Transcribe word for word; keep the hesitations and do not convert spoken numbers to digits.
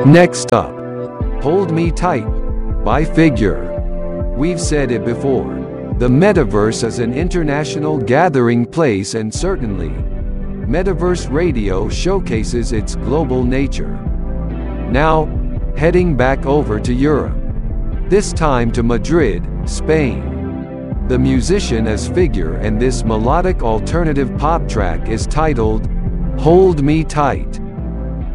Next up, Hold Me Tight by Figure. We've said it before. The metaverse is an international gathering place, and certainly, Metaverse Radio showcases its global nature. Now, heading back over to Europe. This time to Madrid, Spain. The musician is Figure, and this melodic alternative pop track is titled Hold Me Tight.